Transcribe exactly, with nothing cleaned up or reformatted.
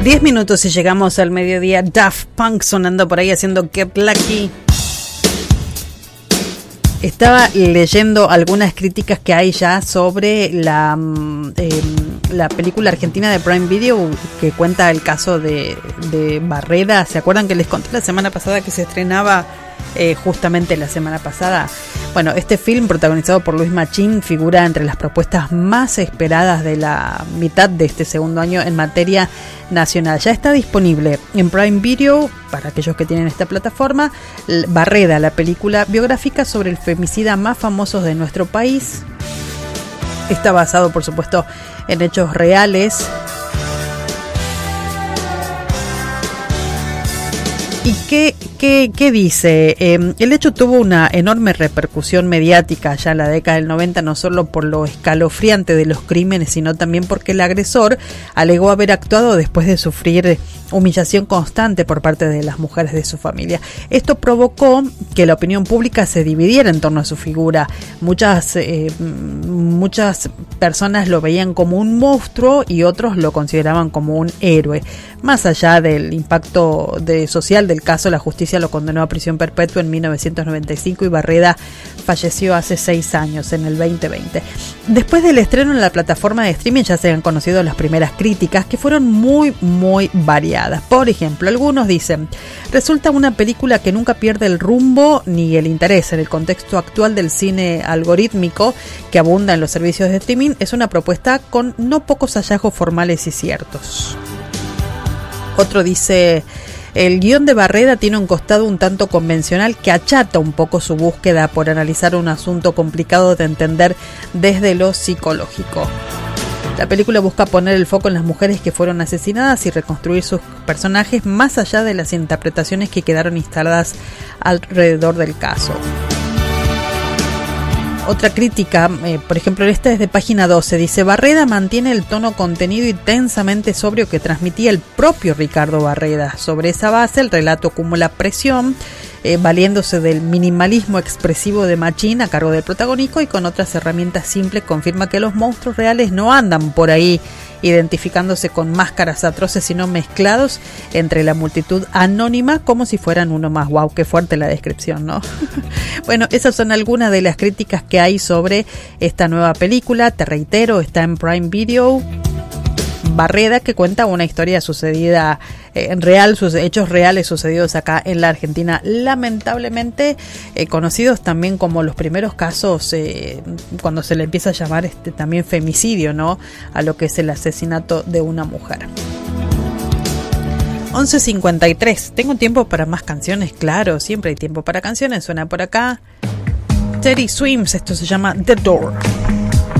diez minutos y llegamos al mediodía. Daft Punk sonando por ahí haciendo Get Lucky. Estaba leyendo algunas críticas que hay ya sobre la, eh, la película argentina de Prime Video que cuenta el caso de, de Barreda. ¿Se acuerdan que les conté la semana pasada que se estrenaba eh, justamente la semana pasada? Bueno, este film protagonizado por Luis Machín figura entre las propuestas más esperadas de la mitad de este segundo año en materia nacional. Ya está disponible en Prime Video para aquellos que tienen esta plataforma. Barreda, la película biográfica sobre el femicida más famoso de nuestro país. Está basado, por supuesto, en hechos reales. ¿Y qué, qué, qué dice? Eh, el hecho tuvo una enorme repercusión mediática ya en la década del noventa, no solo por lo escalofriante de los crímenes, sino también porque el agresor alegó haber actuado después de sufrir humillación constante por parte de las mujeres de su familia. Esto provocó que la opinión pública se dividiera en torno a su figura. Muchas, eh, muchas personas lo veían como un monstruo y otros lo consideraban como un héroe. Más allá del impacto de, social del caso, la justicia lo condenó a prisión perpetua en mil novecientos noventa y cinco y Barreda falleció hace seis años, en el veinte veinte. Después del estreno en la plataforma de streaming ya se han conocido las primeras críticas, que fueron muy, muy variadas. Por ejemplo, algunos dicen: resulta una película que nunca pierde el rumbo ni el interés en el contexto actual del cine algorítmico que abunda en los servicios de streaming. Es una propuesta con no pocos hallazgos formales y ciertos. Otro dice: el guión de Barreda tiene un costado un tanto convencional que achata un poco su búsqueda por analizar un asunto complicado de entender desde lo psicológico. La película busca poner el foco en las mujeres que fueron asesinadas y reconstruir sus personajes más allá de las interpretaciones que quedaron instaladas alrededor del caso. Otra crítica, eh, por ejemplo, esta es de página doce, dice: Barreda mantiene el tono contenido y tensamente sobrio que transmitía el propio Ricardo Barreda. Sobre esa base, el relato acumula presión, eh, valiéndose del minimalismo expresivo de Machín a cargo del protagónico, y con otras herramientas simples confirma que los monstruos reales no andan por ahí identificándose con máscaras atroces, sino mezclados entre la multitud anónima como si fueran uno más. Wow, qué fuerte la descripción, ¿no? Bueno, esas son algunas de las críticas que hay sobre esta nueva película. Te reitero, está en Prime Video. Barreda, que cuenta una historia sucedida eh, en real, sus hechos reales sucedidos acá en la Argentina, lamentablemente eh, conocidos también como los primeros casos eh, cuando se le empieza a llamar este también femicidio, ¿no?, a lo que es el asesinato de una mujer. once cincuenta y tres. ¿Tengo tiempo para más canciones? Claro, siempre hay tiempo para canciones. Suena por acá Teddy Swims, esto se llama The Door.